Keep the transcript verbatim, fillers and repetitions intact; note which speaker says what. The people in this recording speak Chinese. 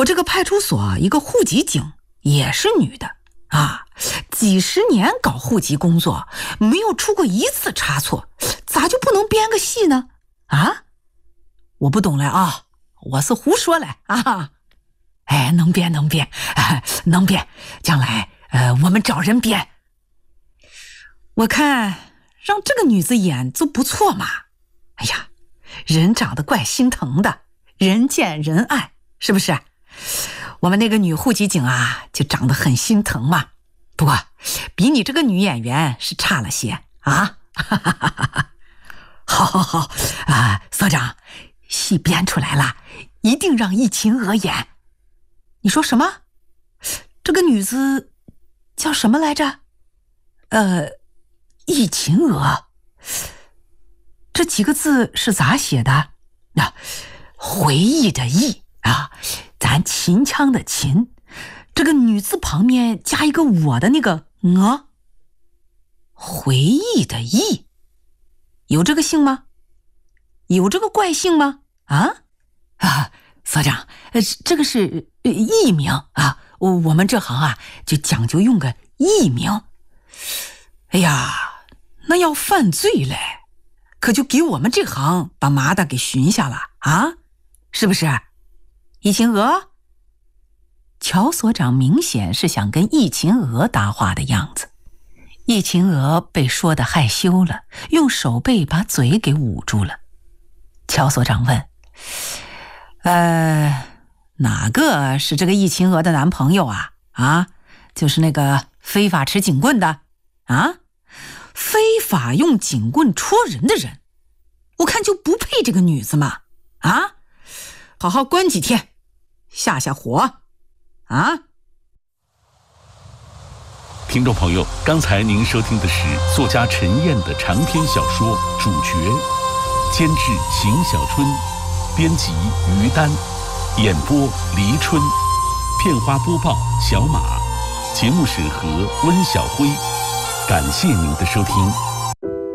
Speaker 1: 我这个派出所一个户籍警也是女的啊，几十年搞户籍工作，没有出过一次差错，咋就不能编个戏呢？啊，我不懂了啊，我是胡说了啊！哎，能编能编、啊、能编，将来呃我们找人编。我看让这个女子演就不错嘛。哎呀，人长得怪心疼的，人见人爱，是不是？我们那个女户籍警啊，就长得很心疼嘛。不过比你这个女演员是差了些啊。好好好啊，所长，戏编出来了，一定让易秦娥演。你说什么？这个女子叫什么来着？呃，易秦娥。这几个字是咋写的？啊，回忆的忆啊，咱秦腔的秦，这个女字旁边加一个我的那个鹅。回忆的忆，有这个姓吗？有这个怪姓吗？啊啊，所长，呃，这个是艺名啊，我我们这行啊就讲究用个艺名。哎呀，那要犯罪嘞，可就给我们这行把麻袋给寻下了啊，是不是？易秦娥？乔所长明显是想跟易秦娥搭话的样子。易秦娥被说得害羞了，用手背把嘴给捂住了。乔所长问：呃，哪个是这个易秦娥的男朋友啊？啊，就是那个非法持警棍的啊，非法用警棍戳人的人，我看就不配这个女子嘛。啊，好好关几天，下下火啊。
Speaker 2: 听众朋友，刚才您收听的是作家陈燕的长篇小说《主角》，监制邢小春，编辑于丹，演播黎春，片花播报小马，节目审核温小辉。感谢您的收听。